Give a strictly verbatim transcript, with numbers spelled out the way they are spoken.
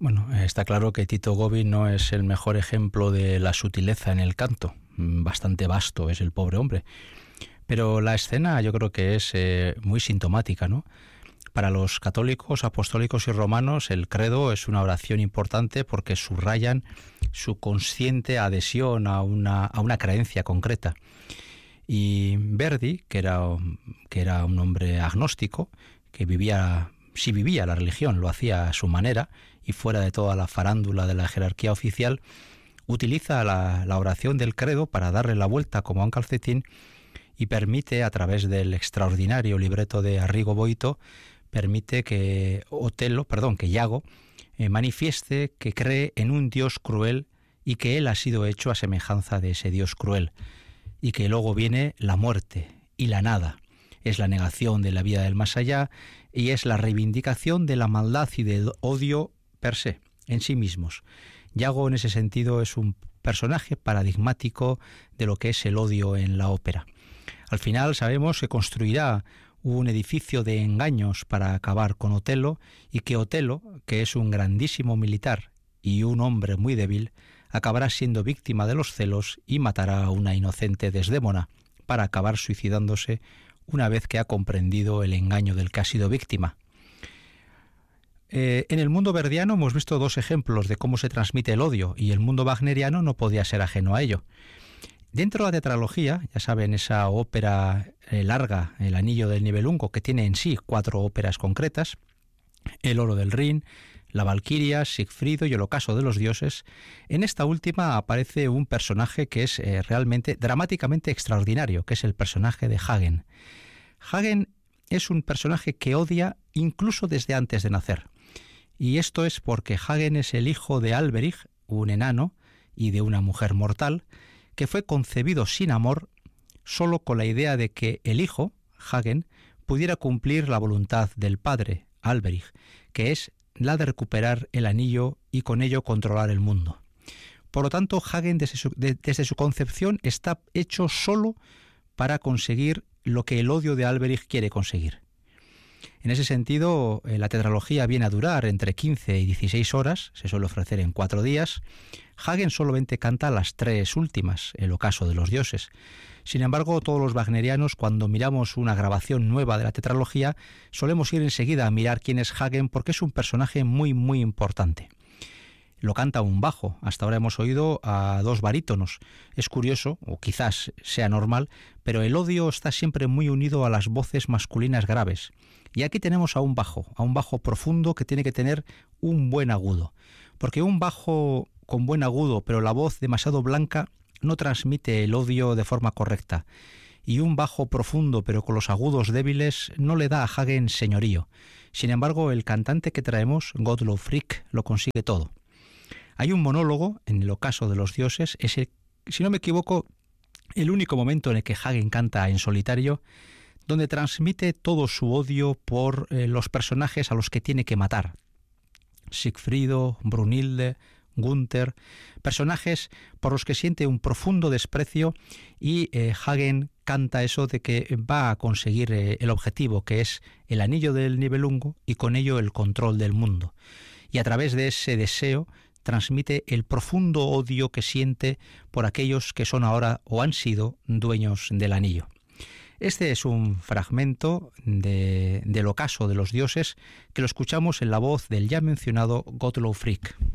Bueno, está claro que Tito Gobi no es el mejor ejemplo de la sutileza en el canto. Bastante vasto es el pobre hombre. Pero la escena yo creo que es eh, muy sintomática, ¿no? Para los católicos, apostólicos y romanos, el credo es una oración importante porque subrayan su consciente adhesión a una, a una creencia concreta. Y Verdi, que era, que era un hombre agnóstico, que vivía, si vivía la religión, lo hacía a su manera y fuera de toda la farándula de la jerarquía oficial, utiliza la, la oración del credo para darle la vuelta como a un calcetín y permite, a través del extraordinario libreto de Arrigo Boito, permite que Otelo, perdón, que Iago eh, manifieste que cree en un Dios cruel y que él ha sido hecho a semejanza de ese Dios cruel, y que luego viene la muerte y la nada. Es la negación de la vida del más allá y es la reivindicación de la maldad y del odio per se, en sí mismos. Iago en ese sentido es un personaje paradigmático de lo que es el odio en la ópera. Al final sabemos que construirá un edificio de engaños para acabar con Otelo y que Otelo, que es un grandísimo militar y un hombre muy débil, acabará siendo víctima de los celos y matará a una inocente Desdémona para acabar suicidándose una vez que ha comprendido el engaño del que ha sido víctima. Eh, en el mundo verdiano hemos visto dos ejemplos de cómo se transmite el odio y el mundo wagneriano no podía ser ajeno a ello. Dentro de la tetralogía, ya saben, esa ópera eh, larga, El Anillo del Nibelungo, que tiene en sí cuatro óperas concretas, El Oro del Rin, La Valquiria, Sigfrido y El Ocaso de los Dioses, en esta última aparece un personaje que es eh, realmente dramáticamente extraordinario, que es el personaje de Hagen. Hagen es un personaje que odia incluso desde antes de nacer. Y esto es porque Hagen es el hijo de Alberich, un enano, y de una mujer mortal, que fue concebido sin amor, solo con la idea de que el hijo, Hagen, pudiera cumplir la voluntad del padre, Alberich, que es la de recuperar el anillo y con ello controlar el mundo. Por lo tanto, Hagen desde su, de, desde su concepción está hecho solo para conseguir lo que el odio de Alberich quiere conseguir. En ese sentido, la tetralogía viene a durar entre quince y dieciséis horas, se suele ofrecer en cuatro días. Hagen solamente canta las tres últimas, El Ocaso de los Dioses. Sin embargo, todos los wagnerianos, cuando miramos una grabación nueva de la tetralogía, solemos ir enseguida a mirar quién es Hagen porque es un personaje muy, muy importante. Lo canta un bajo. Hasta ahora hemos oído a dos barítonos. Es curioso, o quizás sea normal, pero el odio está siempre muy unido a las voces masculinas graves. Y aquí tenemos a un bajo, a un bajo profundo que tiene que tener un buen agudo. Porque un bajo con buen agudo, pero la voz demasiado blanca, no transmite el odio de forma correcta. Y un bajo profundo, pero con los agudos débiles, no le da a Hagen señorío. Sin embargo, el cantante que traemos, Gottlob Frick, lo consigue todo. Hay un monólogo en El Ocaso de los Dioses, es el, si no me equivoco, el único momento en el que Hagen canta en solitario, donde transmite todo su odio por eh, los personajes a los que tiene que matar. Sigfrido, Brunhilde, Gunther, personajes por los que siente un profundo desprecio y eh, Hagen canta eso de que va a conseguir eh, el objetivo, que es el anillo del Nibelungo y con ello el control del mundo. Y a través de ese deseo transmite el profundo odio que siente por aquellos que son ahora o han sido dueños del anillo. Este es un fragmento de, del Ocaso de los Dioses que lo escuchamos en la voz del ya mencionado Gottlob Frick.